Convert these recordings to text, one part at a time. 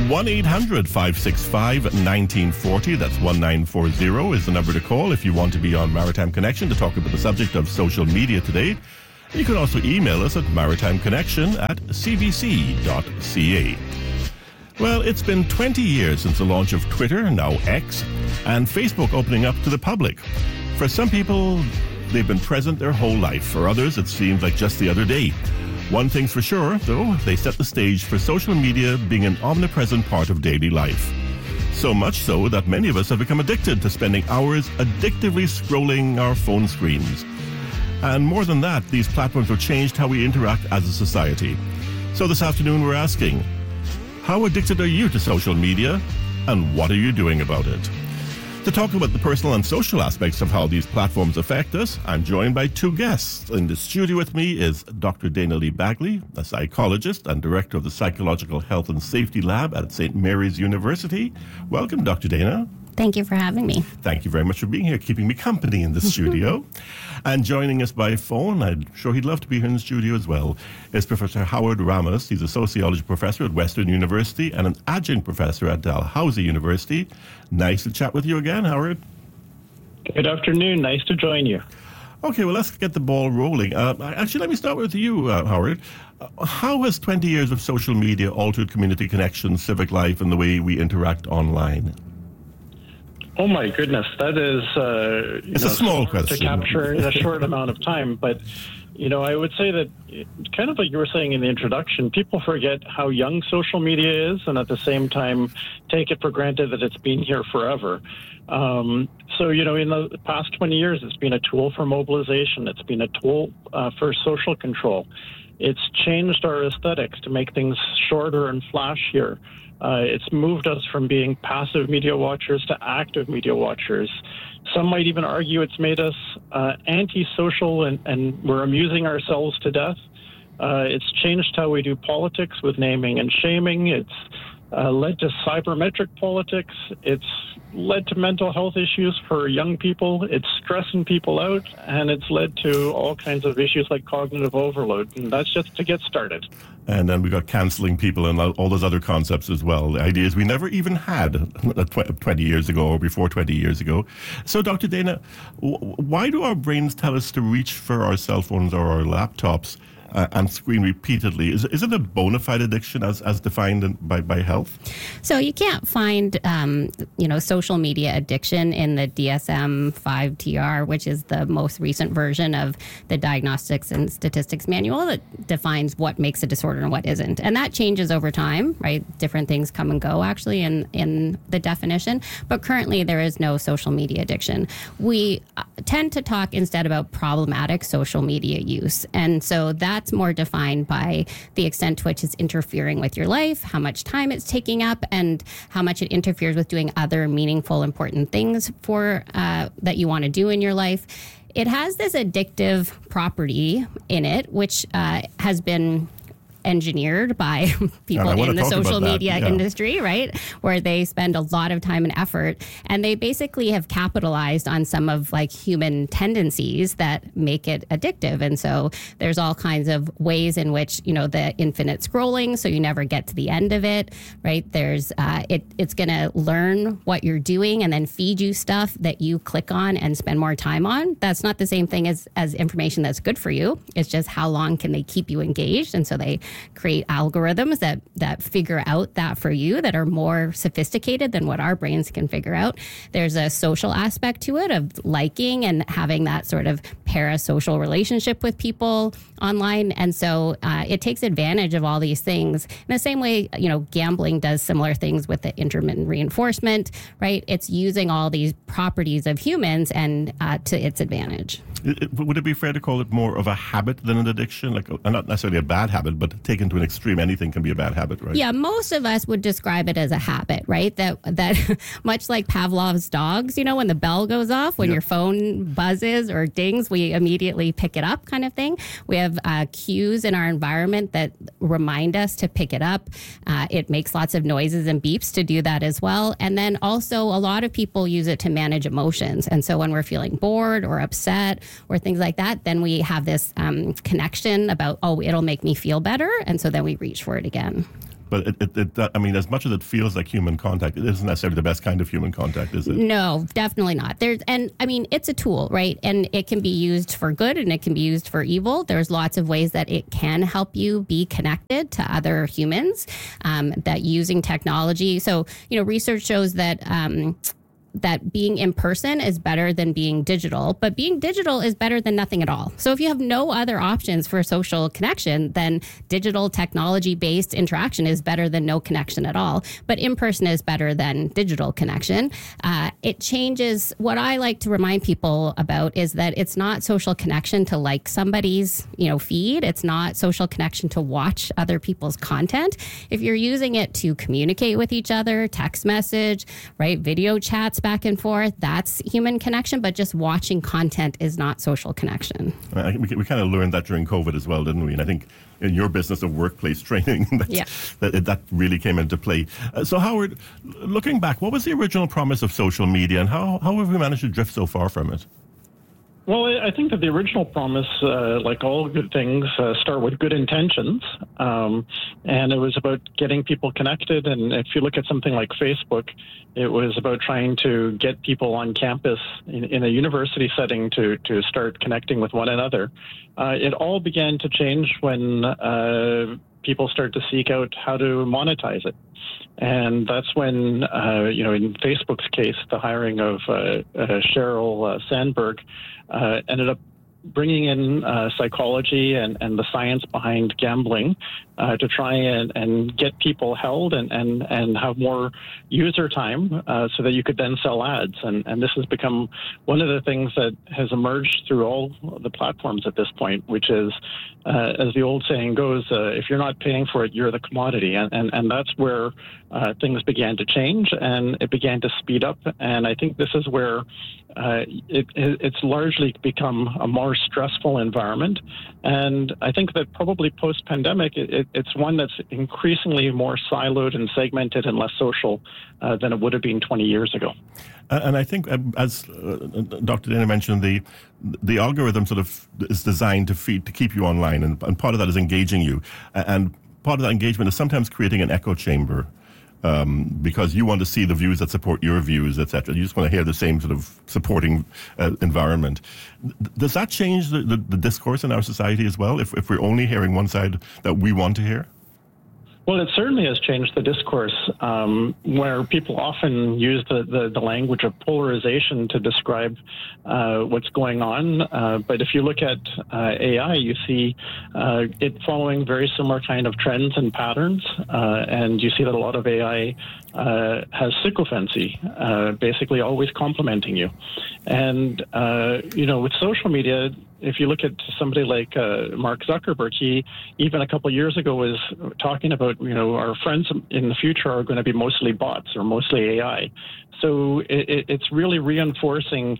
1-800-565-1940. That's 1940 is the number to call if you want to be on Maritime Connection to talk about the subject of social media today. You can also email us at maritimeconnection@cbc.ca. Well, it's been 20 years since the launch of Twitter, now X, and Facebook opening up to the public. For some people, they've been present their whole life. For others, it seems like just the other day. One thing's for sure, though, they set the stage for social media being an omnipresent part of daily life. So much so that many of us have become addicted to spending hours addictively scrolling our phone screens. And more than that, these platforms have changed how we interact as a society. So this afternoon we're asking, how addicted are you to social media, and what are you doing about it? To talk about the personal and social aspects of how these platforms affect us, I'm joined by two guests. In the studio with me is Dr. Dana Lee Bagley, a psychologist and director of the Psychological Health and Safety Lab at St. Mary's University. Welcome, Dr. Dana. Thank you for having me. Thank you very much for being here, keeping me company in the studio. And joining us by phone, I'm sure he'd love to be here in the studio as well, is Professor Howard Ramos. He's a sociology professor at Western University and an adjunct professor at Dalhousie University. Nice to chat with you again, Howard. Good afternoon. Nice to join you. Okay, well, let's get the ball rolling. Actually, let me start with you, Howard. How has 20 years of social media altered community connections, civic life, and the way we interact online? Oh my goodness, that is it's a small question to capture in a short amount of time. But I would say that, kind of like you were saying in the introduction, people forget how young social media is, and at the same time take it for granted that it's been here forever. In the past 20 years, it's been a tool for mobilization. It's been a tool for social control. It's changed our aesthetics to make things shorter and flashier. It's moved us from being passive media watchers to active media watchers. Some might even argue it's made us antisocial and we're amusing ourselves to death. It's changed how we do politics with naming and shaming. It's led to cybermetric politics. It's led to mental health issues for young people. It's stressing people out, and it's led to all kinds of issues like cognitive overload. And that's just to get started. And then we got canceling people and all those other concepts as well. The ideas we never even had 20 years ago or before 20 years ago. So, Dr. Dana, why do our brains tell us to reach for our cell phones or our laptops and screen repeatedly? Is it a bona fide addiction as defined by health? So you can't find, social media addiction in the DSM-5-TR, which is the most recent version of the Diagnostics and Statistics Manual that defines what makes a disorder and what isn't. And that changes over time, right? Different things come and go, actually, in the definition. But currently, there is no social media addiction. We tend to talk instead about problematic social media use. And so that's more defined by the extent to which it's interfering with your life, how much time it's taking up, and how much it interferes with doing other meaningful, important things for that you want to do in your life. It has this addictive property in it, which has been engineered by people in the social media industry, right? Where they spend a lot of time and effort, and they basically have capitalized on some of human tendencies that make it addictive. And so there's all kinds of ways in which, the infinite scrolling, so you never get to the end of it, right? There's it's going to learn what you're doing and then feed you stuff that you click on and spend more time on. That's not the same thing as information that's good for you. It's just how long can they keep you engaged. And so they create algorithms that figure out that for you, that are more sophisticated than what our brains can figure out. There's a social aspect to it of liking and having that sort of parasocial relationship with people online. And so it takes advantage of all these things in the same way, gambling does similar things with the intermittent reinforcement, right? It's using all these properties of humans and to its advantage. Would it be fair to call it more of a habit than an addiction? Not necessarily a bad habit, but taken to an extreme, anything can be a bad habit, right? Yeah, most of us would describe it as a habit, right? That much like Pavlov's dogs, when the bell goes off, when your phone buzzes or dings, we immediately pick it up, kind of thing. We have cues in our environment that remind us to pick it up. It makes lots of noises and beeps to do that as well. And then also a lot of people use it to manage emotions. And so when we're feeling bored or upset or things like that, then we have this connection about, it'll make me feel better. And so then we reach for it again. But I mean, as much as it feels like human contact, it isn't necessarily the best kind of human contact, is it? No, definitely not. It's a tool, right? And it can be used for good and it can be used for evil. There's lots of ways that it can help you be connected to other humans, that using technology. So, research shows that that being in person is better than being digital, but being digital is better than nothing at all. So if you have no other options for social connection, then digital technology-based interaction is better than no connection at all. But in person is better than digital connection. It changes. What I like to remind people about is that it's not social connection to like somebody's, feed. It's not social connection to watch other people's content. If you're using it to communicate with each other, text message, right, video chats back and forth, that's human connection, but just watching content is not social connection. We kind of learned that during COVID as well, didn't we? And I think in your business of workplace training, that really came into play. So Howard, looking back, what was the original promise of social media and how have we managed to drift so far from it? Well, I think that the original promise, like all good things, start with good intentions. And it was about getting people connected. And if you look at something like Facebook, it was about trying to get people on campus in a university setting to start connecting with one another. It all began to change when people start to seek out how to monetize it. And that's when, in Facebook's case, the hiring of Sheryl Sandberg ended up bringing in psychology and the science behind gambling to try and get people held and have more user time so that you could then sell ads. And this has become one of the things that has emerged through all the platforms at this point, which is, as the old saying goes, if you're not paying for it, you're the commodity. And that's where things began to change and it began to speed up. And I think this is where it's largely become a more stressful environment. And I think that probably post-pandemic, it's one that's increasingly more siloed and segmented and less social than it would have been 20 years ago. And I think, as Dr. Dana mentioned, the algorithm sort of is designed to keep you online, and part of that is engaging you. And part of that engagement is sometimes creating an echo chamber. Because you want to see the views that support your views, etc. You just want to hear the same sort of supporting environment. Does that change the discourse in our society as well, if we're only hearing one side that we want to hear? Well, it certainly has changed the discourse, where people often use the language of polarization to describe what's going on. But if you look at AI, you see it following very similar kind of trends and patterns. And you see that a lot of AI has sycophancy, basically always complimenting you. And, with social media, if you look at somebody like Mark Zuckerberg, he even a couple of years ago was talking about, our friends in the future are going to be mostly bots or mostly AI. So it's really reinforcing,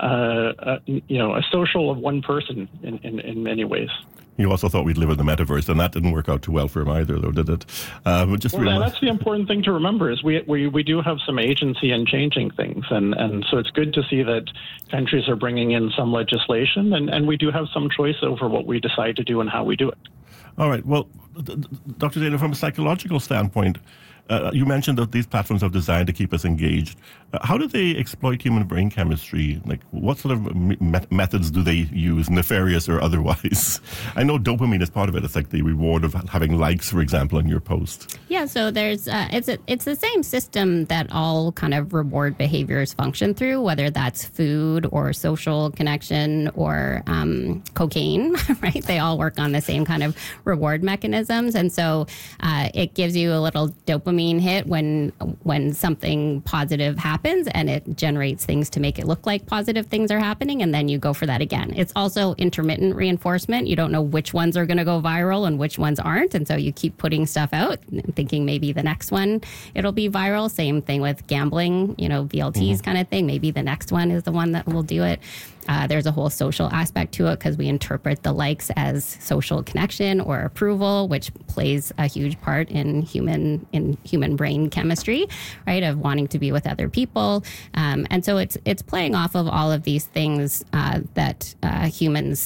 a social of one person in many ways. You also thought we'd live in the metaverse, and that didn't work out too well for him either, though, did it? That's the important thing to remember is we do have some agency in changing things, and so it's good to see that countries are bringing in some legislation, and we do have some choice over what we decide to do and how we do it. All right. Well, Dr. Dana, from a psychological standpoint, you mentioned that these platforms are designed to keep us engaged. How do they exploit human brain chemistry? Like, what sort of methods do they use, nefarious or otherwise? I know dopamine is part of it. It's like the reward of having likes, for example, on your post. Yeah, so there's it's the same system that all kind of reward behaviors function through, whether that's food or social connection or cocaine, right? They all work on the same kind of reward mechanisms, and so it gives you a little dopamine hit when something positive happens, and it generates things to make it look like positive things are happening, and then you go for that again. It's also intermittent reinforcement. You don't know which ones are going to go viral and which ones aren't, and so you keep putting stuff out thinking maybe the next one it'll be viral. Same thing with gambling, VLTs kind of thing. Maybe the next one is the one that will do it. There's a whole social aspect to it because we interpret the likes as social connection or approval, which plays a huge part in human brain chemistry, right, of wanting to be with other people. And so it's playing off of all of these things that humans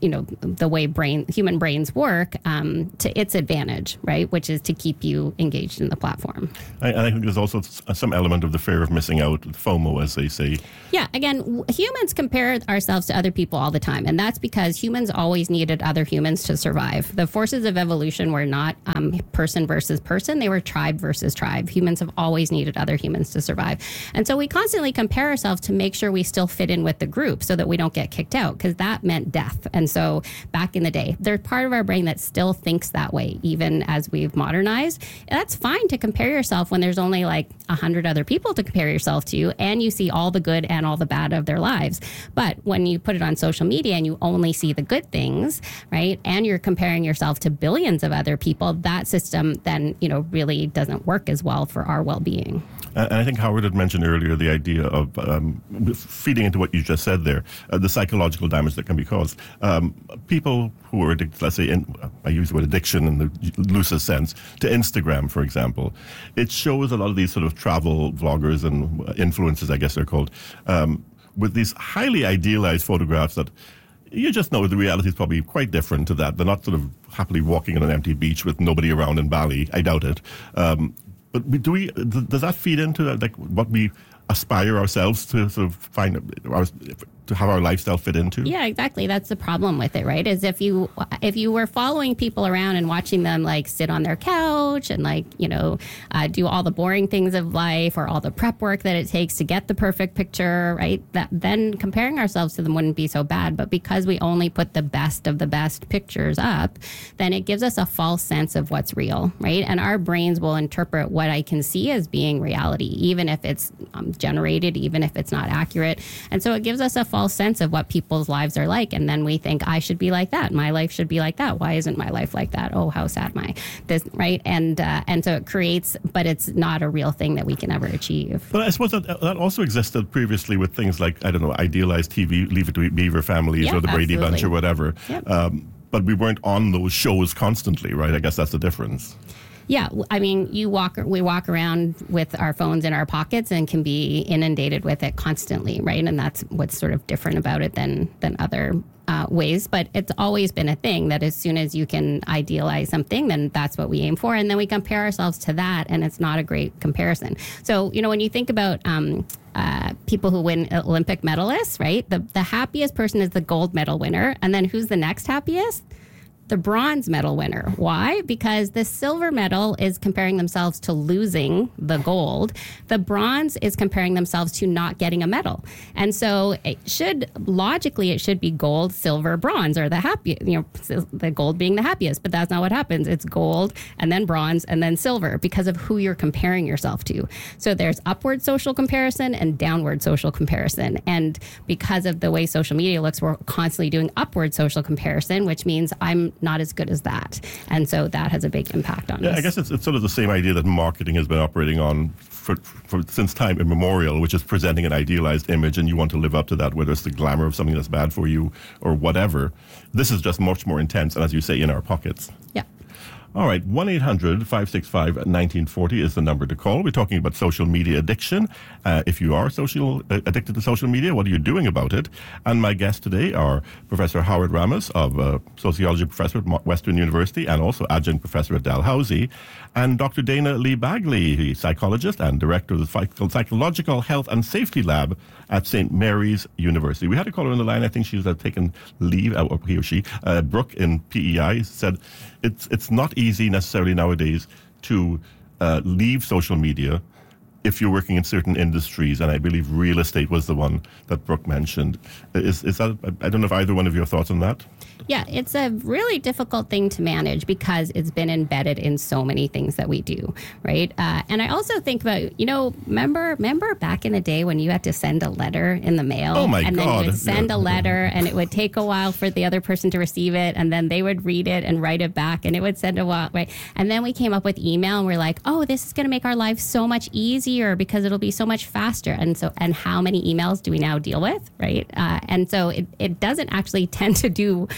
the way human brains work to its advantage, right? Which is to keep you engaged in the platform. I think there's also some element of the fear of missing out, FOMO, as they say. Yeah, again, humans compare ourselves to other people all the time, and that's because humans always needed other humans to survive. The forces of evolution were not person versus person, they were tribe versus tribe. Humans have always needed other humans to survive. And so we constantly compare ourselves to make sure we still fit in with the group so that we don't get kicked out, because that meant death. And so back in the day, there's part of our brain that still thinks that way, even as we've modernized. That's fine to compare yourself when there's only like 100 other people to compare yourself to, and you see all the good and all the bad of their lives. But when you put it on social media and you only see the good things, right, and you're comparing yourself to billions of other people, that system then, really doesn't work as well for our well-being. And I think Howard had mentioned earlier the idea of feeding into what you just said there, the psychological damage that can be caused. People who are addicted, let's say, I use the word addiction in the loosest sense, to Instagram, for example. It shows a lot of these sort of travel vloggers and influencers, I guess they're called, with these highly idealized photographs that you just know the reality is probably quite different to that. They're not sort of happily walking on an empty beach with nobody around in Bali. I doubt it. But does that feed into like what we aspire ourselves to sort of to have our lifestyle fit into? Yeah, exactly. That's the problem with it, right? Is if you were following people around and watching them like sit on their couch and do all the boring things of life or all the prep work that it takes to get the perfect picture, right? That then comparing ourselves to them wouldn't be so bad. But because we only put the best of the best pictures up, then it gives us a false sense of what's real, right? And our brains will interpret what I can see as being reality, even if it's generated, even if it's not accurate. And so it gives us a false sense of what people's lives are like. And then we think, I should be like that. My life should be like that. Why isn't my life like that? Oh, how sad am I? This, right? And so it creates, but it's not a real thing that we can ever achieve. But I suppose that also existed previously with things like, I don't know, idealized TV, Leave It to Beaver families or the Brady absolutely. Bunch or whatever. Yep. But we weren't on those shows constantly, right? I guess that's the difference. Yeah, I mean, we walk around with our phones in our pockets and can be inundated with it constantly, right? And that's what's sort of different about it than other ways. But it's always been a thing that as soon as you can idealize something, then that's what we aim for. And then we compare ourselves to that, and it's not a great comparison. So, when you think about people who win Olympic medalists, right? The happiest person is the gold medal winner. And then who's the next happiest? The bronze medal winner. Why? Because the silver medal is comparing themselves to losing the gold. The bronze is comparing themselves to not getting a medal. And so it should be gold, silver, bronze, or the happiest, the gold being the happiest. But that's not what happens. It's gold and then bronze and then silver because of who you're comparing yourself to. So there's upward social comparison and downward social comparison. And because of the way social media looks, we're constantly doing upward social comparison, which means I'm not as good as that. And so that has a big impact on us. I guess it's sort of the same idea that marketing has been operating on for since time immemorial, which is presenting an idealized image and you want to live up to that, whether it's the glamour of something that's bad for you or whatever. This is just much more intense, and as you say, in our pockets. Yeah. All right, 1-800-565-1940 is the number to call. We're talking about social media addiction. If you are addicted to social media, what are you doing about it? And my guests today are Professor Howard Ramos, of sociology professor at Western University and also adjunct professor at Dalhousie, and Dr. Dana Lee Bagley, psychologist and director of the Psychological Health and Safety Lab at St. Mary's University. We had a caller on the line. I think she's taken leave, or he or she. Brooke in PEI said it's not easy necessarily nowadays to leave social media if you're working in certain industries, and I believe real estate was the one that Brooke mentioned. Is that, I don't know if either one of you have thoughts on that? Yeah, it's a really difficult thing to manage because it's been embedded in so many things that we do, right? And I also think about, remember back in the day when you had to send a letter in the mail? Oh, my God. And then you would send a letter, and it would take a while for the other person to receive it, and then they would read it and write it back, and it would send a while, right? And then we came up with email, and we're like, oh, this is going to make our life so much easier because it'll be so much faster. And how many emails do we now deal with, right? And so it doesn't actually tend to do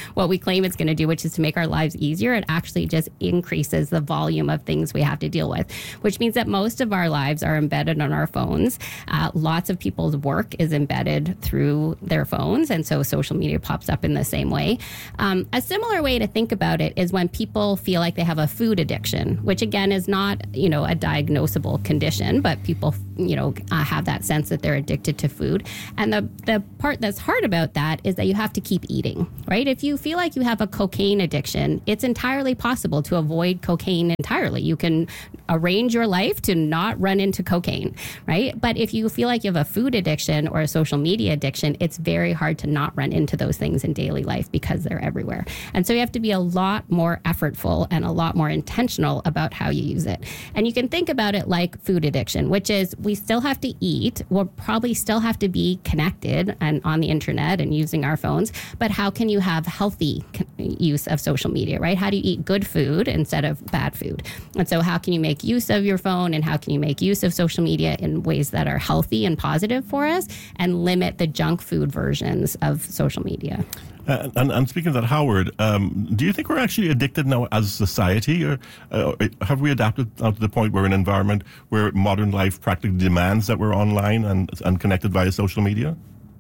what we claim it's going to do, which is to make our lives easier. It actually just increases the volume of things we have to deal with, which means that most of our lives are embedded on our phones. Lots of people's work is embedded through their phones, and so social media pops up in the same way. A similar way to think about it is when people feel like they have a food addiction, which again is not, a diagnosable condition, but people, have that sense that they're addicted to food. And the part that's hard about that is that you have to keep eating, right? If you feel like you have a cocaine addiction, it's entirely possible to avoid cocaine entirely. You can arrange your life to not run into cocaine, right? But if you feel like you have a food addiction or a social media addiction, it's very hard to not run into those things in daily life because they're everywhere. And so you have to be a lot more effortful and a lot more intentional about how you use it. And you can think about it like food addiction, which is we still have to eat. We'll probably still have to be connected and on the internet and using our phones. But how can you have healthy use of social media, right? How do you eat good food instead of bad food? And so how can you make use of your phone and how can you make use of social media in ways that are healthy and positive for us and limit the junk food versions of social media? And speaking of that, Howard, do you think we're actually addicted now as a society, or have we adapted to the point where an environment where modern life practically demands that we're online and connected via social media?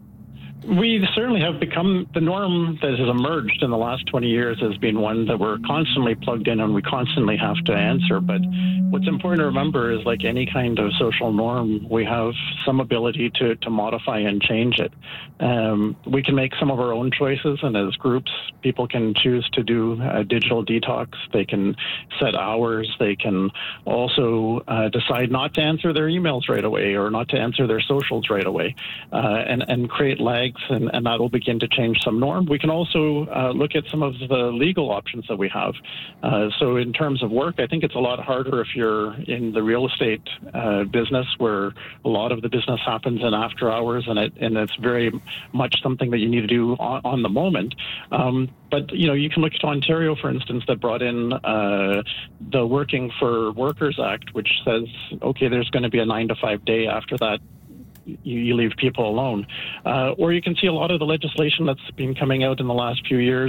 We certainly have become the norm that has emerged in the last 20 years has been one that we're constantly plugged in and we constantly have to answer. But what's important to remember is like any kind of social norm, we have some ability to modify and change it. We can make some of our own choices, and as groups, people can choose to do a digital detox. They can set hours. They can also decide not to answer their emails right away or not to answer their socials right away and create lags. And that will begin to change some norm. We can also look at some of the legal options that we have. So in terms of work, I think it's a lot harder if you're in the real estate business where a lot of the business happens in after hours, and it's very much something that you need to do on the moment. But, you can look at Ontario, for instance, that brought in the Working for Workers Act, which says, okay, there's going to be a 9-to-5 day after that. You leave people alone. Or you can see a lot of the legislation that's been coming out in the last few years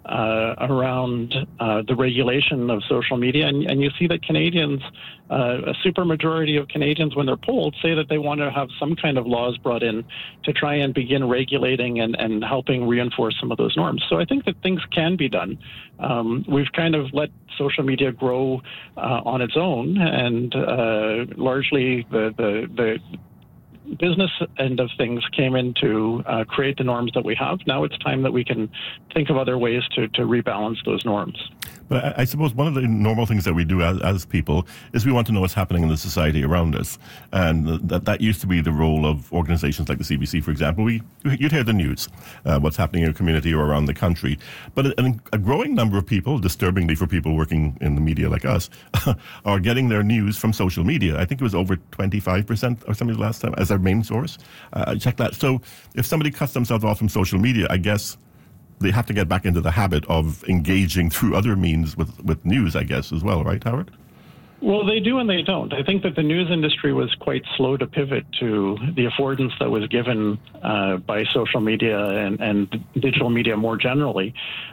around the regulation of social media. And you see that Canadians, a supermajority of Canadians, when they're polled, say that they want to have some kind of laws brought in to try and begin regulating and helping reinforce some of those norms. So I think that things can be done. We've kind of let social media grow on its own, and largely the business end of things came in to create the norms that we have. Now it's time that we can think of other ways to rebalance those norms. But I suppose one of the normal things that we do as people is we want to know what's happening in the society around us. And that used to be the role of organizations like the CBC, for example. You'd hear the news, what's happening in your community or around the country. But a growing number of people, disturbingly for people working in the media like us, are getting their news from social media. I think it was over 25% or something last time as their main source. Check that. So if somebody cuts themselves off from social media, I guess they have to get back into the habit of engaging through other means with news, I guess, as well, right, Howard? Well, they do and they don't. I think that the news industry was quite slow to pivot to the affordance that was given by social media and digital media more generally.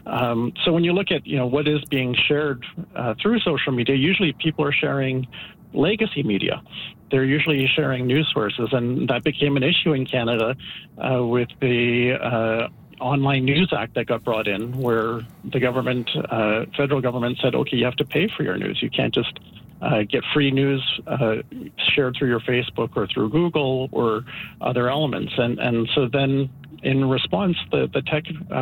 So when you look at what is being shared through social media, usually people are sharing legacy media. They're usually sharing news sources, and that became an issue in Canada with the Online News Act that got brought in, where the government, federal government said, okay, you have to pay for your news. You can't just get free news shared through your Facebook or through Google or other elements. And so then in response, the tech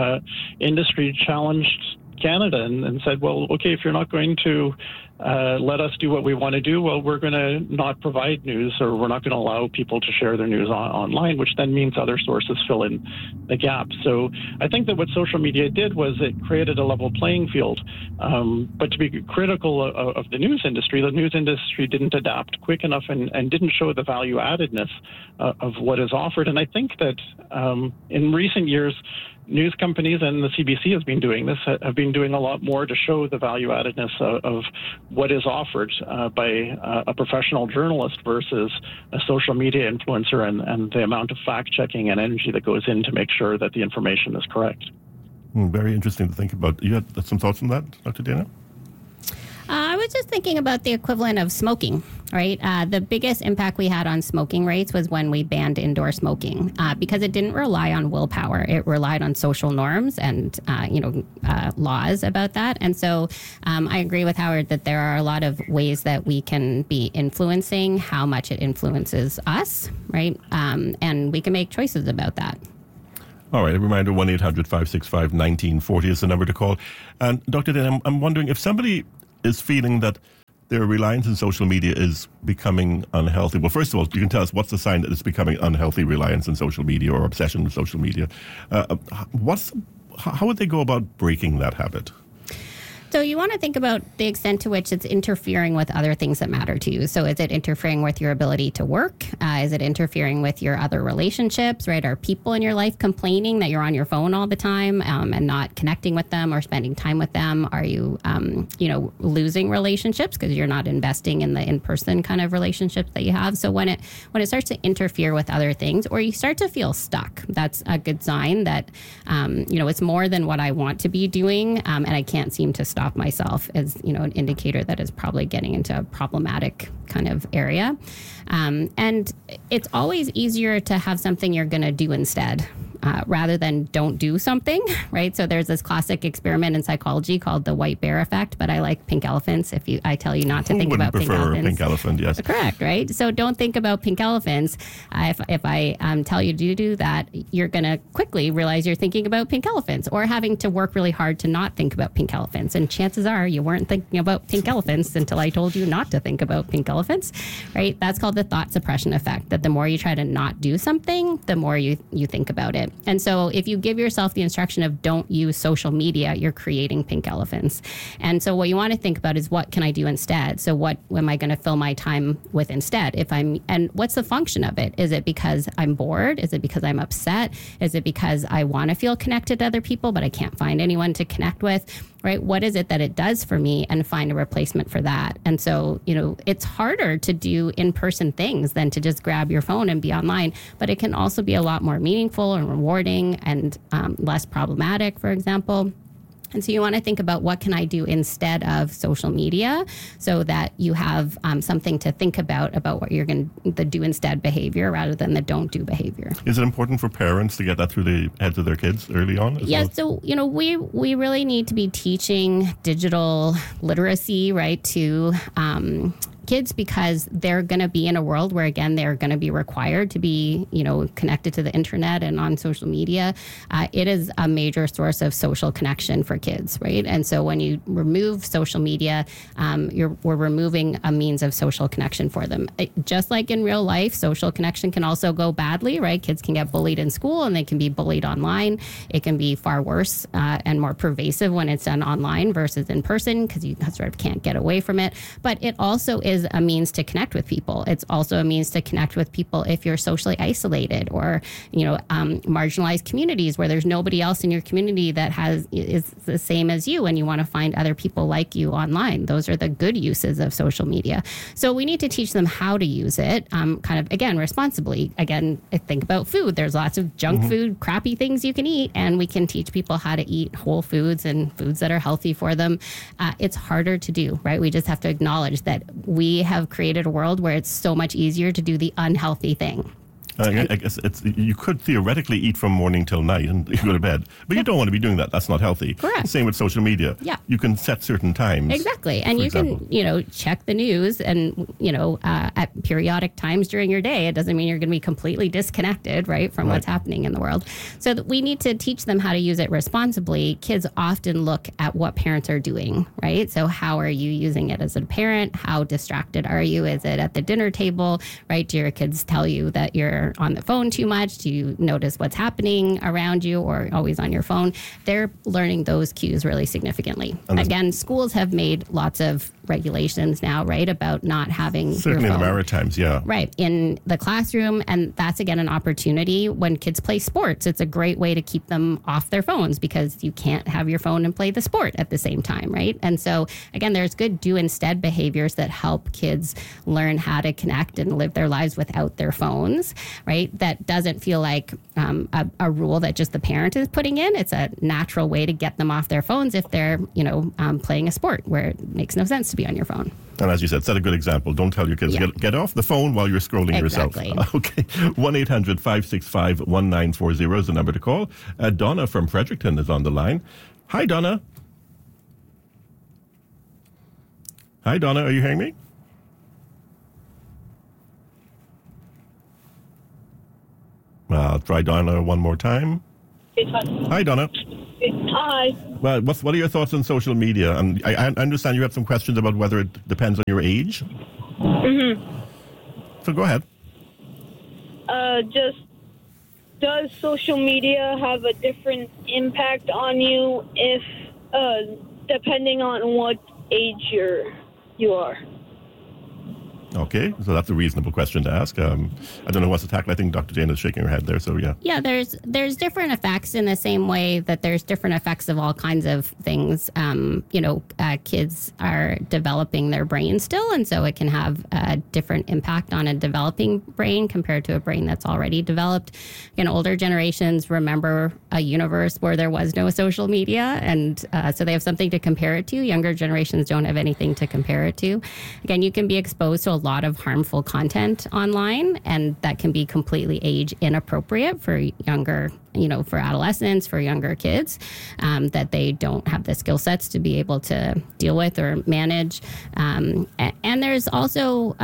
industry challenged Canada and said, well, okay, if you're not going to let us do what we want to do, well, we're going to not provide news, or we're not going to allow people to share their news online, which then means other sources fill in the gap. So I think that what social media did was it created a level playing field. But to be critical of the news industry didn't adapt quick enough and didn't show the value addedness of what is offered. And I think that in recent years, news companies and the CBC has been doing this, have been doing a lot more to show the value addedness of what is offered by a professional journalist versus a social media influencer, and the amount of fact checking and energy that goes in to make sure that the information is correct. Very interesting to think about. You had some thoughts on that, Dr. Dana? I was just thinking about the equivalent of smoking, right? The biggest impact we had on smoking rates was when we banned indoor smoking because it didn't rely on willpower. It relied on social norms and, laws about that. And so I agree with Howard that there are a lot of ways that we can be influencing how much it influences us, right? And we can make choices about that. All right. A reminder, 1-800-565-1940 is the number to call. And Dr. Dana, I'm wondering if somebody is feeling that their reliance on social media is becoming unhealthy. Well, first of all, you can tell us what's the sign that it's becoming unhealthy reliance on social media or obsession with social media. How would they go about breaking that habit? So you want to think about the extent to which it's interfering with other things that matter to you. So is it interfering with your ability to work? Is it interfering with your other relationships, right? Are people in your life complaining that you're on your phone all the time and not connecting with them or spending time with them? Are you, losing relationships because you're not investing in the in-person kind of relationships that you have? So when it starts to interfere with other things or you start to feel stuck, that's a good sign that, it's more than what I want to be doing and I can't seem to stop myself as, an indicator that is probably getting into a problematic kind of area. And it's always easier to have something you're going to do instead. Rather than don't do something, right? So there's this classic experiment in psychology called the white bear effect, but I like pink elephants. I tell you not to think about pink elephants. Pink elephant, yes. Correct, right? So don't think about pink elephants. If I tell you to do that, you're going to quickly realize you're thinking about pink elephants or having to work really hard to not think about pink elephants. And chances are you weren't thinking about pink elephants until I told you not to think about pink elephants, right? That's called the thought suppression effect, that the more you try to not do something, the more you think about it. And so if you give yourself the instruction of don't use social media, you're creating pink elephants. And so what you want to think about is what can I do instead? So what am I going to fill my time with instead? And what's the function of it? Is it because I'm bored? Is it because I'm upset? Is it because I want to feel connected to other people, but I can't find anyone to connect with? Right? What is it that it does for me, and find a replacement for that? And so, it's harder to do in-person things than to just grab your phone and be online, but it can also be a lot more meaningful and rewarding and less problematic, for example. And so you want to think about what can I do instead of social media so that you have something to think about what you're going to do instead behavior rather than the don't do behavior. Is it important for parents to get that through the heads of their kids early on? Yes. Well? So, we really need to be teaching digital literacy, right, to kids because they're going to be in a world where, again, they're going to be required to be, connected to the internet and on social media. It is a major source of social connection for kids, right? And so when you remove social media, we're removing a means of social connection for them. Just like in real life, social connection can also go badly, right? Kids can get bullied in school and they can be bullied online. It can be far worse and more pervasive when it's done online versus in person because you sort of can't get away from it. But it also is a means to connect with people. It's also a means to connect with people if you're socially isolated or, marginalized communities where there's nobody else in your community that is the same as you and you want to find other people like you online. Those are the good uses of social media. So we need to teach them how to use it, kind of, again, responsibly. Again, think about food. There's lots of junk food, crappy things you can eat, and we can teach people how to eat whole foods and foods that are healthy for them. It's harder to do, right? We just have to acknowledge that we have created a world where it's so much easier to do the unhealthy thing. I guess you could theoretically eat from morning till night and go to bed, but you don't want to be doing that. That's not healthy. Correct. Same with social media. Yeah. You can set certain times. Exactly. And you can, check the news and, at periodic times during your day. It doesn't mean you're going to be completely disconnected, right, from what's happening in the world. So that we need to teach them how to use it responsibly. Kids often look at what parents are doing, right? So how are you using it as a parent? How distracted are you? Is it at the dinner table, right? Do your kids tell you that you're on the phone too much? Do you notice what's happening around you or always on your phone? They're learning those cues really significantly. Again, schools have made lots of regulations now, right, about not having certainly your in phone. the Maritimes, yeah. Right, in the classroom, and that's, again, an opportunity when kids play sports. It's a great way to keep them off their phones because you can't have your phone and play the sport at the same time, right? And so, again, there's good do-instead behaviors that help kids learn how to connect and live their lives without their phones, right? That doesn't feel like a rule that just the parent is putting in. It's a natural way to get them off their phones if they're, playing a sport where it makes no sense to be on your phone. And as you said, set a good example. Don't tell your kids, get off the phone while you're scrolling Exactly. yourself. Okay. 1-800-565-1940 is the number to call. Donna from Fredericton is on the line. Hi, Donna. Hi, Donna. Are you hearing me? I'll try Donna one more time. Hi, Donna. Hi. Well, what are your thoughts on social media? And I understand you have some questions about whether it depends on your age. Mm-hmm. So go ahead. Does social media have a different impact on you if, depending on what age you are? Okay, so that's a reasonable question to ask. I don't know who wants to tackle. I think Dr. Dana is shaking her head there, so yeah. Yeah, there's different effects in the same way that there's different effects of all kinds of things. Kids are developing their brain still, and so it can have a different impact on a developing brain compared to a brain that's already developed. Older generations remember a universe where there was no social media, and so they have something to compare it to. Younger generations don't have anything to compare it to. Again, you can be exposed to a lot of harmful content online, and that can be completely age inappropriate for younger, for adolescents, for younger kids, that they don't have the skill sets to be able to deal with or manage. And there's also,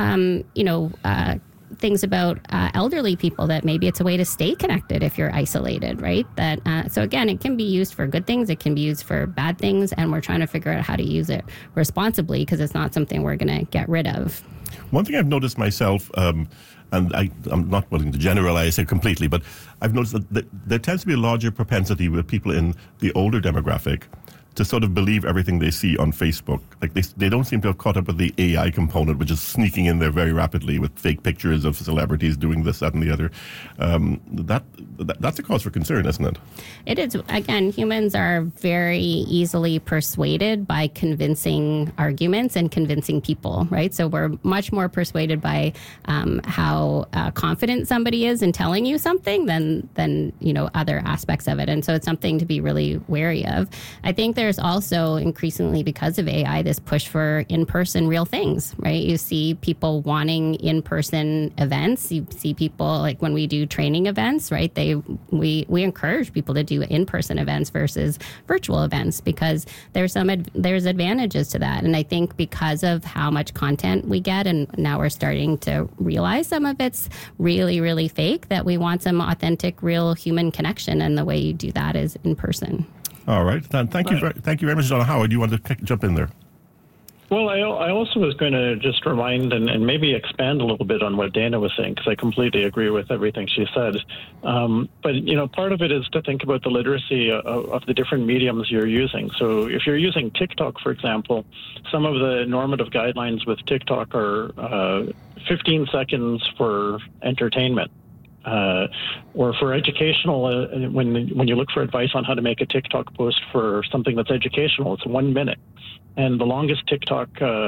things about elderly people that maybe it's a way to stay connected if you're isolated, right? So again, it can be used for good things, it can be used for bad things, and we're trying to figure out how to use it responsibly because it's not something we're going to get rid of. One thing I've noticed myself, and I'm not willing to generalize it completely, but I've noticed that there tends to be a larger propensity with people in the older demographic to sort of believe everything they see on Facebook. Like they don't seem to have caught up with the AI component, which is sneaking in there very rapidly with fake pictures of celebrities doing this, that, and the other. That's a cause for concern, isn't it? It is. Again, humans are very easily persuaded by convincing arguments and convincing people, right? So we're much more persuaded by how confident somebody is in telling you something than other aspects of it. And so it's something to be really wary of. I think there's also increasingly, because of AI, this push for in-person real things, right? You see people wanting in-person events. You see people, like when we do training events, right? We encourage people to do in-person events versus virtual events because there's advantages to that. And I think because of how much content we get, and now we're starting to realize some of it's really, really fake, that we want some authentic, real human connection. And the way you do that is in person. All right. Thank you very much, Donna. Howard, do you want to jump in there? Well, I also was going to just remind and maybe expand a little bit on what Dana was saying, because I completely agree with everything she said. But, part of it is to think about the literacy of the different mediums you're using. So if you're using TikTok, for example, some of the normative guidelines with TikTok are 15 seconds for entertainment. Or for educational, when you look for advice on how to make a TikTok post for something that's educational, it's 1 minute. And the longest TikTok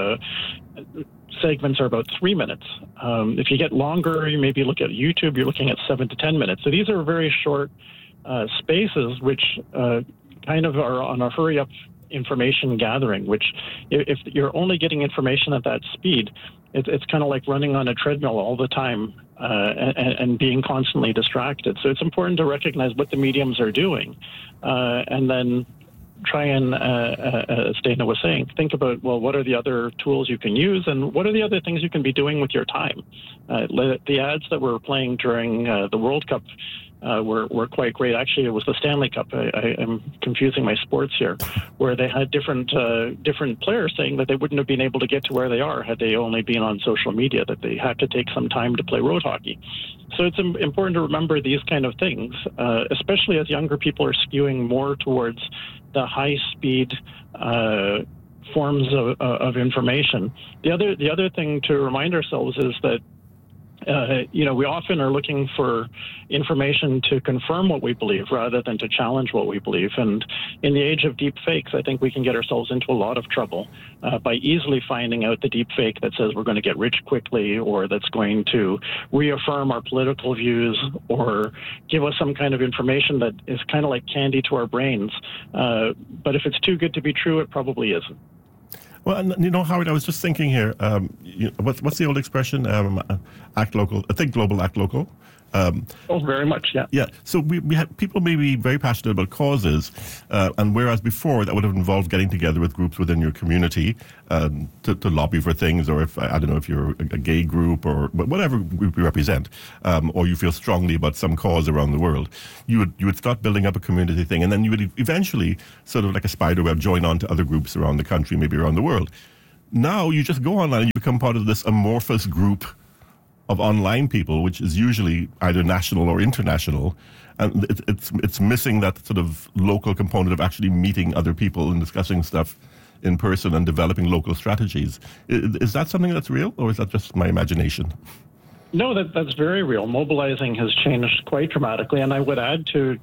segments are about 3 minutes. If you get longer, you maybe look at YouTube, you're looking at 7 to 10 minutes. So these are very short spaces, which kind of are on a hurry-up information gathering, which if you're only getting information at that speed, it's kind of like running on a treadmill all the time and being constantly distracted. So it's important to recognize what the mediums are doing and then try and, as Dana was saying, think about, well, what are the other tools you can use and what are the other things you can be doing with your time? The ads that were playing during the World Cup were quite great. Actually, it was the Stanley Cup. I'm confusing my sports here, where they had different players saying that they wouldn't have been able to get to where they are had they only been on social media, that they had to take some time to play road hockey. So it's important to remember these kind of things, especially as younger people are skewing more towards the high-speed forms of information. The other thing to remind ourselves is that we often are looking for information to confirm what we believe rather than to challenge what we believe. And in the age of deep fakes, I think we can get ourselves into a lot of trouble by easily finding out the deep fake that says we're going to get rich quickly, or that's going to reaffirm our political views, or give us some kind of information that is kind of like candy to our brains. But if it's too good to be true, it probably isn't. Well, Howard, I was just thinking here, what's the old expression? Act local, think global, act local. Very much, yeah. Yeah, so we have, people may be very passionate about causes, and whereas before that would have involved getting together with groups within your community to lobby for things, or if you're a gay group or whatever group you represent, or you feel strongly about some cause around the world, you would start building up a community thing, and then you would eventually, sort of like a spider web, join on to other groups around the country, maybe around the world. Now you just go online and you become part of this amorphous group of online people, which is usually either national or international, and it's missing that sort of local component of actually meeting other people and discussing stuff in person and developing local strategies. Is that something that's real, or is that just my imagination? No, that's very real. Mobilizing has changed quite dramatically, and I would add to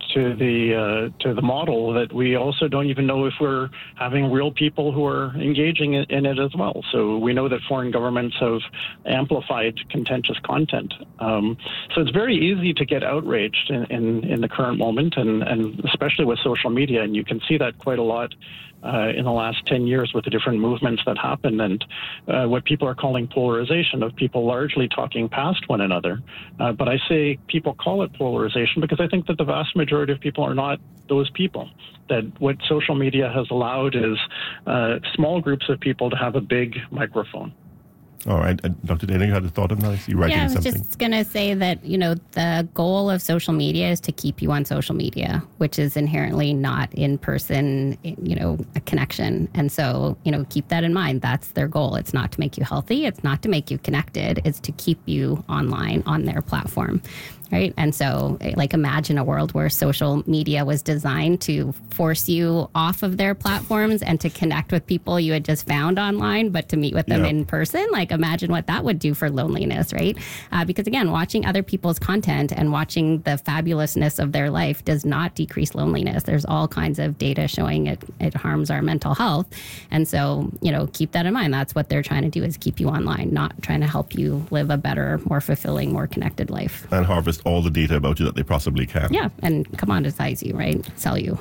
the model that we also don't even know if we're having real people who are engaging in it as well. So we know that foreign governments have amplified contentious content. So it's very easy to get outraged in the current moment, and especially with social media, and you can see that quite a lot in the last 10 years with the different movements that happened, and what people are calling polarization, of people largely talking past one another. But I say people call it polarization because I think that the vast majority of people are not those people. That what social media has allowed is small groups of people to have a big microphone. All right. Dr. Dana, you had a thought on that? I see you writing something. Yeah, I was just going to say that, the goal of social media is to keep you on social media, which is inherently not in-person, a connection. And so, keep that in mind. That's their goal. It's not to make you healthy. It's not to make you connected. It's to keep you online on their platform. Right. And so, imagine a world where social media was designed to force you off of their platforms and to connect with people you had just found online, but to meet with them in person. Imagine what that would do for loneliness, right? Because again, watching other people's content and watching the fabulousness of their life does not decrease loneliness. There's all kinds of data showing it harms our mental health. And so, keep that in mind. That's what they're trying to do, is keep you online, not trying to help you live a better, more fulfilling, more connected life. And harvest all the data about you that they possibly can. Yeah, and commoditize you, right? Sell you.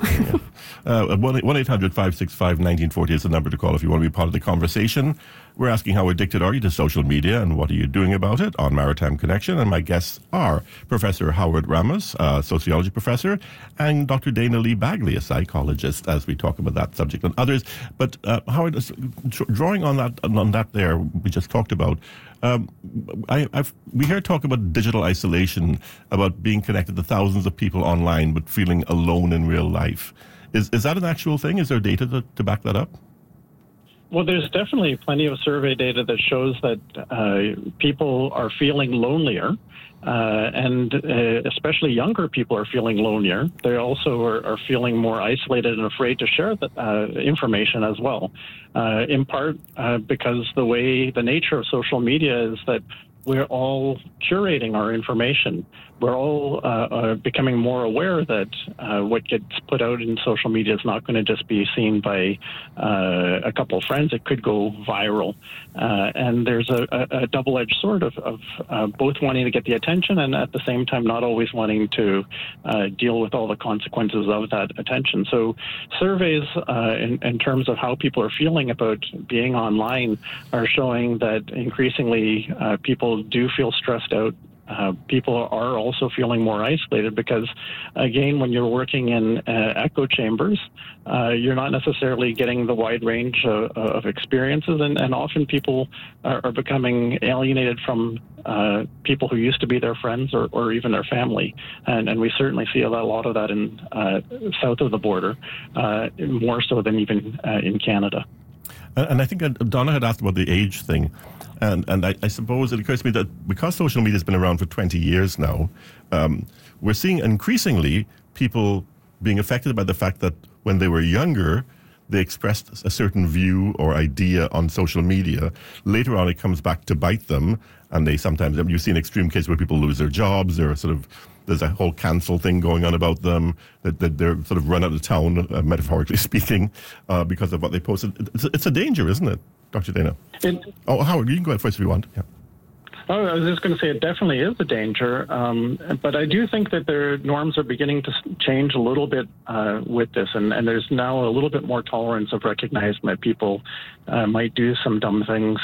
1-800-565-1940 is the number to call if you want to be part of the conversation. We're asking, how addicted are you to social media, and what are you doing about it on Maritime Connection? And my guests are Professor Howard Ramos, a sociology professor, and Dr. Dana Lee Bagley, a psychologist, as we talk about that subject and others. But Howard, drawing on that there we just talked about, we hear talk about digital isolation, about being connected to thousands of people online but feeling alone in real life. Is that an actual thing? Is there data to back that up? Well, there's definitely plenty of survey data that shows that people are feeling lonelier, and especially younger people are feeling lonelier. They also are feeling more isolated and afraid to share the information as well, in part because the nature of social media is that we're all curating our information. We're all becoming more aware that what gets put out in social media is not going to just be seen by a couple of friends. It could go viral. And there's a double-edged sword of both wanting to get the attention and at the same time not always wanting to deal with all the consequences of that attention. So surveys in terms of how people are feeling about being online are showing that increasingly people do feel stressed out. People are also feeling more isolated because, again, when you're working in echo chambers, you're not necessarily getting the wide range of experiences, and often people are becoming alienated from people who used to be their friends or even their family. And we certainly see a lot of that in south of the border, more so than even in Canada. And I think Donna had asked about the age thing. And I suppose it occurs to me that because social media has been around for 20 years now, we're seeing increasingly people being affected by the fact that when they were younger, they expressed a certain view or idea on social media, later on it comes back to bite them, and they sometimes, you've seen extreme cases where people lose their jobs, there's a whole cancel thing going on about them, that they're sort of run out of town, metaphorically speaking, because of what they posted. It's a danger, isn't it, Dr. Dana? Howard, you can go ahead first if you want. Yeah. Oh, I was just going to say it definitely is a danger, but I do think that their norms are beginning to change a little bit with this, and there's now a little bit more tolerance of recognizing that people might do some dumb things.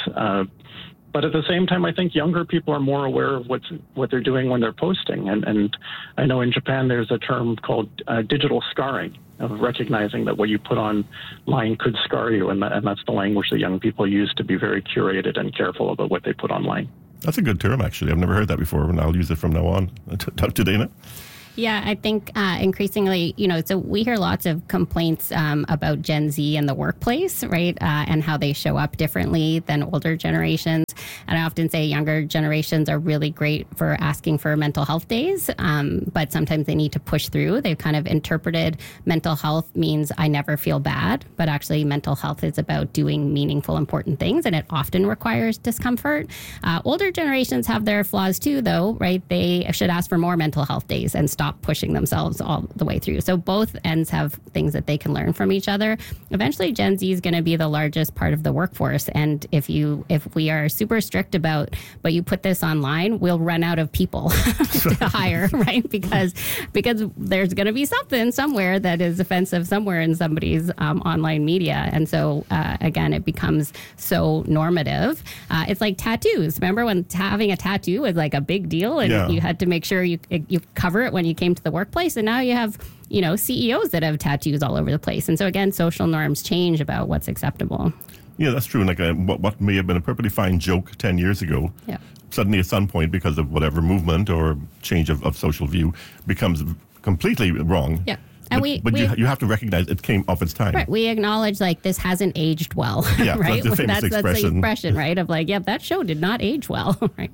But at the same time, I think younger people are more aware of what they're doing when they're posting. And I know in Japan there's a term called digital scarring, of recognizing that what you put online could scar you, and that's the language that young people use to be very curated and careful about what they put online. That's a good term, actually. I've never heard that before, and I'll use it from now on. Dr. Dana? Yeah, I think increasingly, so we hear lots of complaints about Gen Z in the workplace, right? And how they show up differently than older generations. And I often say younger generations are really great for asking for mental health days, but sometimes they need to push through. They've kind of interpreted mental health means I never feel bad, but actually mental health is about doing meaningful, important things, and it often requires discomfort. Older generations have their flaws too, though, right? They should ask for more mental health days and stop pushing themselves all the way through. So both ends have things that they can learn from each other. Eventually, Gen Z is going to be the largest part of the workforce. And if we are super strict about, but you put this online, we'll run out of people to hire, right? Because there's going to be something somewhere that is offensive somewhere in somebody's online media. And so, again, it becomes so normative. It's like tattoos. Remember when having a tattoo was like a big deal, and you had to make sure you cover it when you came to the workplace, and now you have CEOs that have tattoos all over the place. And so again, social norms change about what's acceptable. Yeah, that's true. Like what may have been a perfectly fine joke 10 years ago, suddenly at some point, because of whatever movement or change of social view, becomes completely wrong. Yeah. And you have to recognize it came off its time. Right. We acknowledge this hasn't aged well. Yeah, right. That's the expression, right? Of that show did not age well. Right.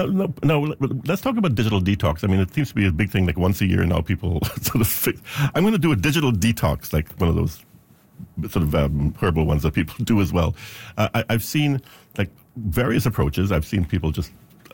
No. Let's talk about digital detox. I mean, it seems to be a big thing. Like once a year now, people sort of I'm going to do a digital detox, like one of those sort of herbal ones that people do as well. I've seen various approaches. I've seen people just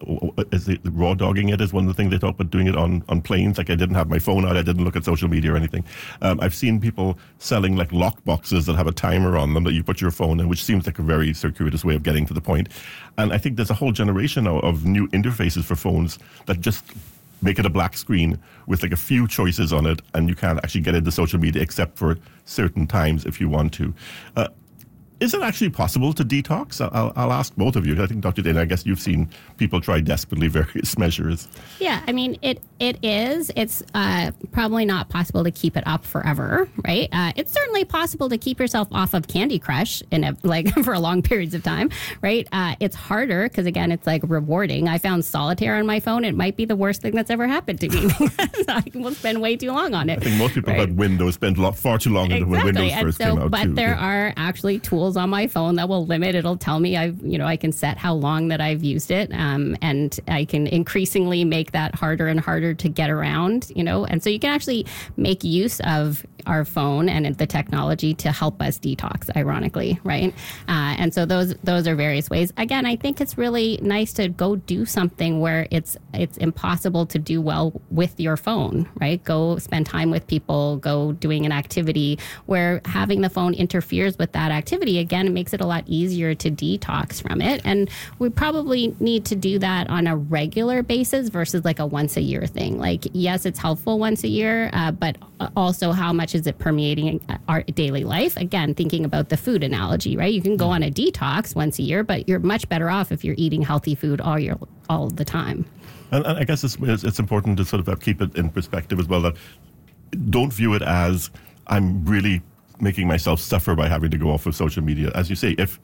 raw dogging it is one of the things they talk about, doing it on planes. Like I didn't have my phone out, I didn't look at social media or anything. I've seen people selling lock boxes that have a timer on them that you put your phone in, which seems like a very circuitous way of getting to the point. And I think there's a whole generation now of new interfaces for phones that just make it a black screen with a few choices on it, and you can't actually get into social media except for certain times if you want to. Is it actually possible to detox? I'll ask both of you. I think, Dr. Dana, I guess you've seen people try desperately various measures. Yeah, I mean, it is. It's probably not possible to keep it up forever, right? It's certainly possible to keep yourself off of Candy Crush for long periods of time, right? It's harder because, again, it's rewarding. I found solitaire on my phone. It might be the worst thing that's ever happened to me because I will spend way too long on it. I think most people had Windows spend far too long when Windows first came out. But there are actually tools on my phone that will limit. It'll tell me I can set how long that I've used it, and I can increasingly make that harder and harder to get around. And so you can actually make use of our phone and the technology to help us detox. Ironically, right? And so those are various ways. Again, I think it's really nice to go do something where it's impossible to do well with your phone. Right? Go spend time with people. Go doing an activity where having the phone interferes with that activity. Again, it makes it a lot easier to detox from it. And we probably need to do that on a regular basis versus a once a year thing. Yes, it's helpful once a year, but also how much is it permeating our daily life? Again, thinking about the food analogy, right? You can go on a detox once a year, but you're much better off if you're eating healthy food all the time. And I guess it's important to sort of keep it in perspective as well, that don't view it as I'm really making myself suffer by having to go off of social media. As you say, if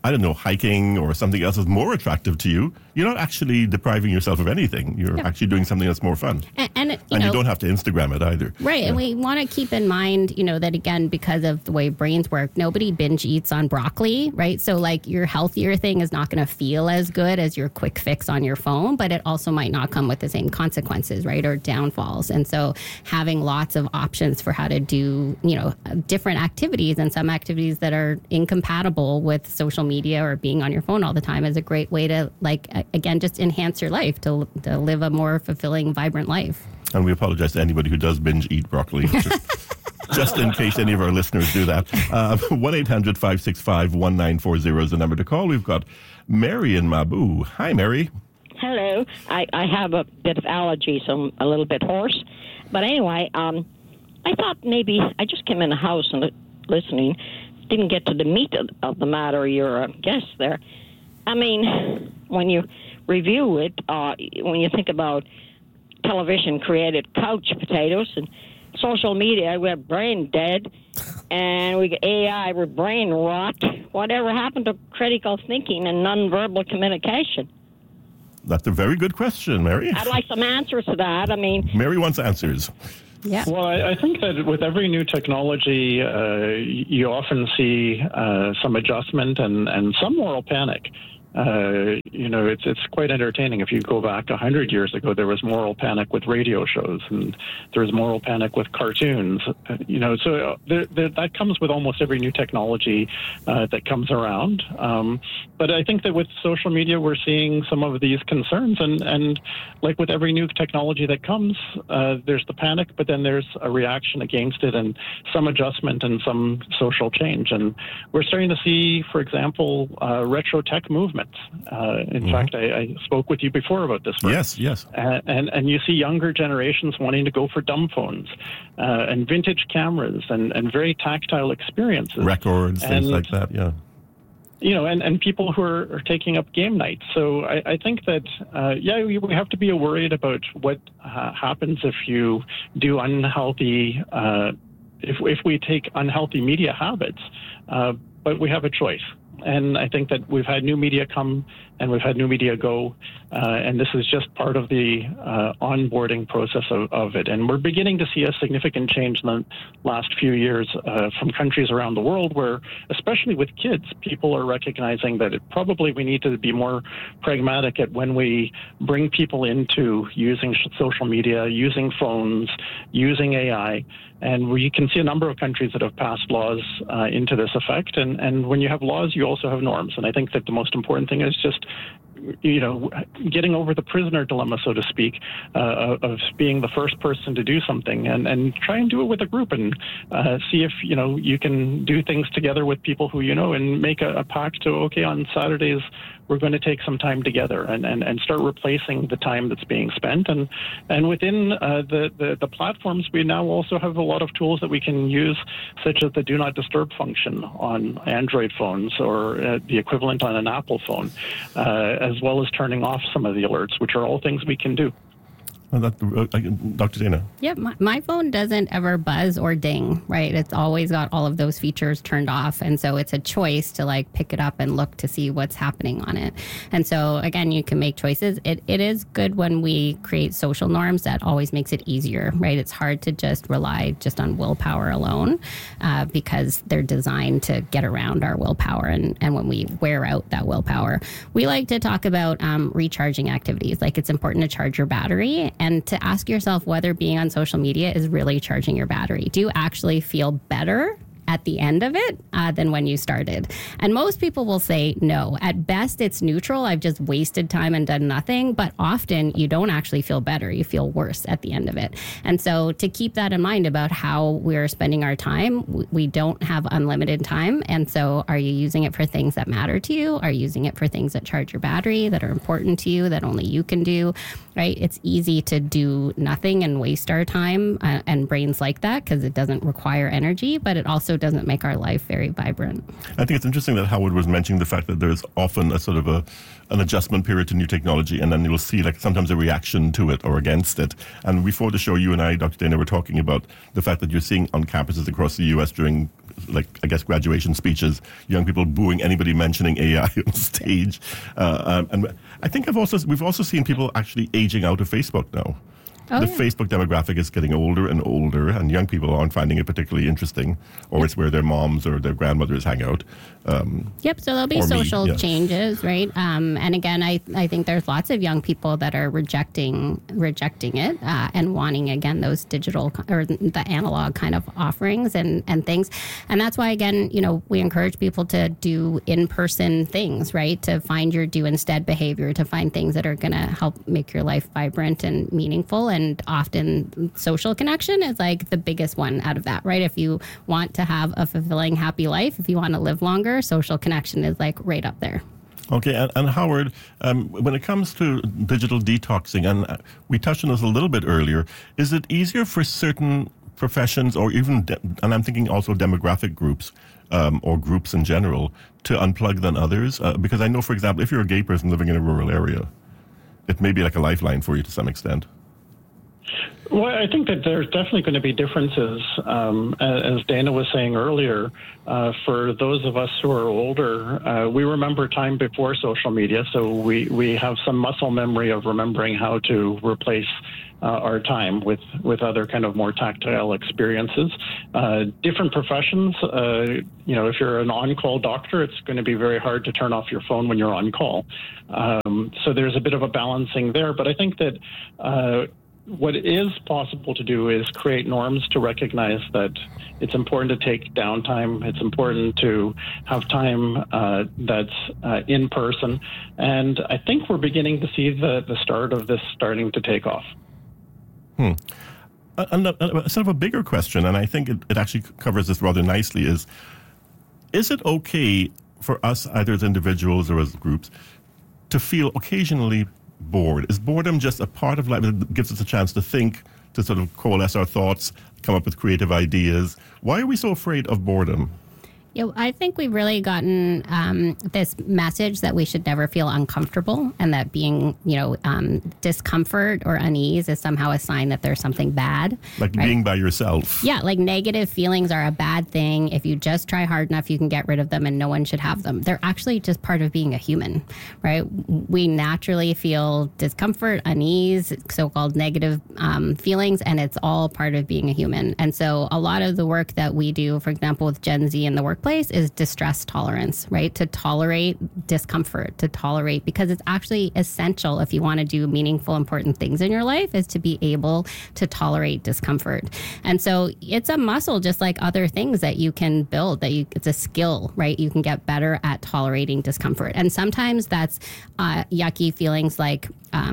I don't know, hiking or something else is more attractive to you, you're not actually depriving yourself of anything. You're actually doing something that's more fun. And you don't have to Instagram it either. Right. Yeah. And we want to keep in mind, that again, because of the way brains work, nobody binge eats on broccoli, right? So like your healthier thing is not going to feel as good as your quick fix on your phone, but it also might not come with the same consequences, right? Or downfalls. And so having lots of options for how to do, different activities, and some activities that are incompatible with social media or being on your phone all the time is a great way to, again, just enhance your life, to live a more fulfilling, vibrant life. And we apologize to anybody who does binge eat broccoli, just in case any of our listeners do that. 1-800-565-1940 is the number to call. We've got Mary in Mabu. Hi, Mary. Hello. I have a bit of allergy, so I'm a little bit hoarse. But anyway, I thought maybe I just came in the house and listening, didn't get to the meat of the matter. You're a guest there. I mean, when you review it, when you think about television created couch potatoes and social media, we're brain dead, and we get AI, we're brain rot. Whatever happened to critical thinking and nonverbal communication? That's a very good question, Mary. I'd like some answers to that. I mean, Mary wants answers. Yeah. Well, I think that with every new technology, you often see some adjustment and some moral panic. It's quite entertaining. If you go back 100 years ago, there was moral panic with radio shows, and there was moral panic with cartoons. So that comes with almost every new technology that comes around. But I think that with social media, we're seeing some of these concerns, and like with every new technology that comes, there's the panic, but then there's a reaction against it, and some adjustment and some social change. And we're starting to see, for example, retro tech movements. In fact, I spoke with you before about this. Yes. And you see younger generations wanting to go for dumb phones and vintage cameras and very tactile experiences. Records, things like that, yeah. And people who are taking up game nights. So I think that, we have to be worried about what happens if you do unhealthy, if we take unhealthy media habits, but we have a choice. And I think that we've had new media come and we've had new media go, and this is just part of the onboarding process of it. And we're beginning to see a significant change in the last few years from countries around the world where, especially with kids, people are recognizing that probably we need to be more pragmatic at when we bring people into using social media, using phones, using AI. And we can see a number of countries that have passed laws into this effect. And when you have laws, you also have norms. And I think that the most important thing is just, getting over the prisoner dilemma, so to speak, of being the first person to do something and try and do it with a group and see if, you can do things together with people who and make a pact to, okay, on Saturdays, we're going to take some time together and start replacing the time that's being spent. And within the platforms, we now also have a lot of tools that we can use, such as the Do Not Disturb function on Android phones or the equivalent on an Apple phone, as well as turning off some of the alerts, which are all things we can do. Dr. Dana. Yeah, my phone doesn't ever buzz or ding, right? It's always got all of those features turned off. And so it's a choice to pick it up and look to see what's happening on it. And so, again, you can make choices. It is good when we create social norms. That always makes it easier, right? It's hard to just rely just on willpower alone because they're designed to get around our willpower. And when we wear out that willpower, we like to talk about recharging activities. It's important to charge your battery and to ask yourself whether being on social media is really charging your battery. Do you actually feel better at the end of it than when you started? And most people will say no. At best, it's neutral. I've just wasted time and done nothing. But often you don't actually feel better. You feel worse at the end of it. And so to keep that in mind about how we're spending our time, we don't have unlimited time. And so are you using it for things that matter to you? Are you using it for things that charge your battery, that are important to you, that only you can do, right? It's easy to do nothing and waste our time and brains like that because it doesn't require energy, but it also doesn't make our life very vibrant. I think it's interesting that Howard was mentioning the fact that there's often a sort of an adjustment period to new technology, and then you'll see sometimes a reaction to it or against it. And before the show, you and I, Dr. Dana, were talking about the fact that you're seeing on campuses across the U.S. during I guess, graduation speeches, young people booing anybody mentioning AI on stage. And I think we've also seen people actually aging out of Facebook now. The Facebook demographic is getting older and older, and young people aren't finding it particularly interesting, or it's where their moms or their grandmothers hang out. So there'll be social changes, right? And again, I think there's lots of young people that are rejecting it and wanting, again, those digital or the analog kind of offerings and things. And that's why, again, we encourage people to do in-person things, right? To find your do instead behavior, to find things that are going to help make your life vibrant and meaningful. And often social connection is like the biggest one out of that, right? If you want to have a fulfilling, happy life, if you want to live longer, social connection is like right up there. Okay, and Howard, when it comes to digital detoxing, and we touched on this a little bit earlier, is it easier for certain professions or even, and I'm thinking also demographic groups or groups in general, to unplug than others? Because I know, for example, if you're a gay person living in a rural area, it may be like a lifeline for you to some extent. Well, I think that there's definitely going to be differences, as Dana was saying earlier. For those of us who are older, we remember time before social media, so we have some muscle memory of remembering how to replace our time with other kind of more tactile experiences. Different professions, if you're an on-call doctor, it's going to be very hard to turn off your phone when you're on call. So there's a bit of a balancing there, but I think that what is possible to do is create norms to recognize that it's important to take downtime. It's important to have time that's in person. And I think we're beginning to see the start of this starting to take off. And sort of a bigger question, and I think it actually covers this rather nicely, is it okay for us, either as individuals or as groups, to feel occasionally bored? Is boredom just a part of life that gives us a chance to think, to sort of coalesce our thoughts, come up with creative ideas? Why are we so afraid of boredom? I think we've really gotten this message that we should never feel uncomfortable, and that being, discomfort or unease is somehow a sign that there's something bad. Like right? Being by yourself. Yeah, like negative feelings are a bad thing. If you just try hard enough, you can get rid of them, and no one should have them. They're actually just part of being a human, right? We naturally feel discomfort, unease, so-called negative feelings, and it's all part of being a human. And so a lot of the work that we do, for example, with Gen Z in the workplace, is distress tolerance, right? To tolerate discomfort, because it's actually essential if you want to do meaningful, important things in your life, is to be able to tolerate discomfort. And so it's a muscle, just like other things that you can build, it's a skill, right? You can get better at tolerating discomfort. And sometimes that's yucky feelings like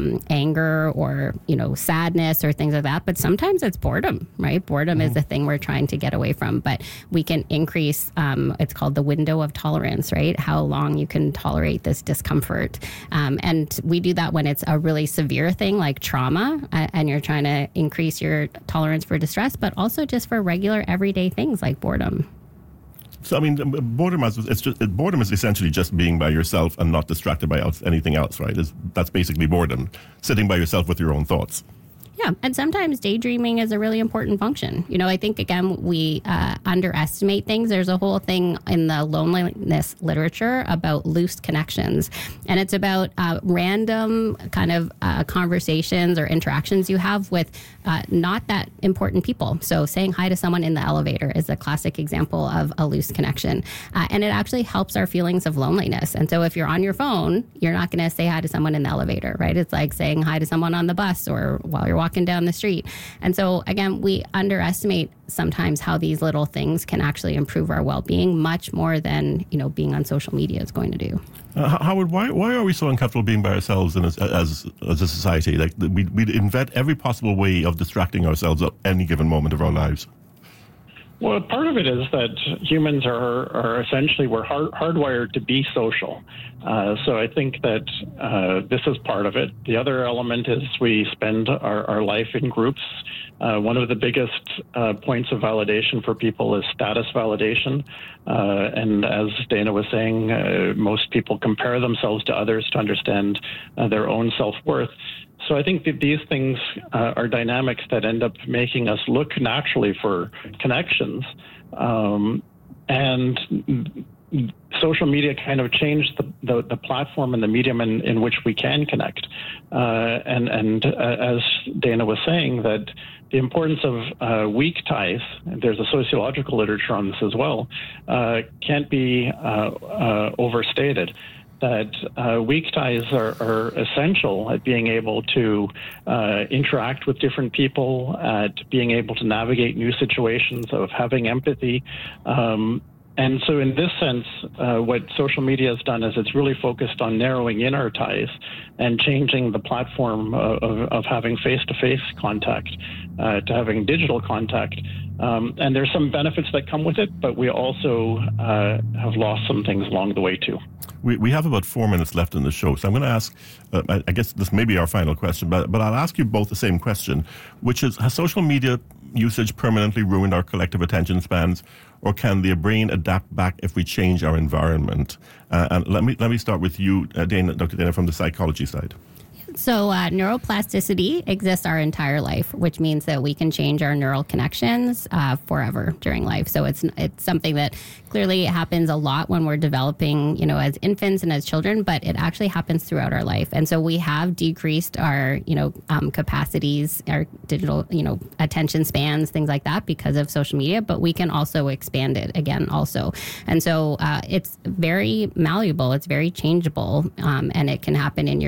anger or, sadness or things like that. But sometimes it's boredom, right? Boredom is the thing we're trying to get away from. But we can increase, it's called the window of tolerance, right? How long you can tolerate this discomfort. And we do that when it's a really severe thing like trauma, and you're trying to increase your tolerance for distress, but also just for regular everyday things like boredom. So, I mean, boredom is essentially just being by yourself and not distracted by anything else, right? That's basically boredom, sitting by yourself with your own thoughts. Yeah, and sometimes daydreaming is a really important function. I think, again, we underestimate things. There's a whole thing in the loneliness literature about loose connections, and it's about random kind of conversations or interactions you have with not that important people. So saying hi to someone in the elevator is a classic example of a loose connection, and it actually helps our feelings of loneliness. And so if you're on your phone, you're not going to say hi to someone in the elevator, right? It's like saying hi to someone on the bus or while you're walking down the street. And so, again, we underestimate sometimes how these little things can actually improve our well-being much more than, being on social media is going to do. Howard, why are we so uncomfortable being by ourselves as a society? Like we invent every possible way of distracting ourselves at any given moment of our lives. Well, part of it is that humans are essentially, we're hardwired to be social. So I think that this is part of it. The other element is we spend our life in groups. One of the biggest points of validation for people is status validation. And as Dana was saying, most people compare themselves to others to understand their own self-worth. So I think that these things are dynamics that end up making us look naturally for connections. and social media kind of changed the platform and the medium in which we can connect. And as Dana was saying, that the importance of weak ties, there's a sociological literature on this as well, can't be overstated. That weak ties are essential at being able to interact with different people, at being able to navigate new situations, of having empathy. And so in this sense, what social media has done is it's really focused on narrowing in our ties and changing the platform of having face-to-face contact to having digital contact. And there's some benefits that come with it, but we also have lost some things along the way too. We have about 4 minutes left in the show, so I'm going to ask, I guess this may be our final question, but I'll ask you both the same question, which is, has social media usage permanently ruined our collective attention spans, or can the brain adapt back if we change our environment? And let me start with you, Dana, Dr. Dana, from the psychology side. So neuroplasticity exists our entire life, which means that we can change our neural connections forever during life. So it's something that clearly happens a lot when we're developing, as infants and as children, but it actually happens throughout our life. And so we have decreased our, capacities, our digital, attention spans, things like that because of social media, but we can also expand it again also. And so it's very malleable. It's very changeable, and it can happen in your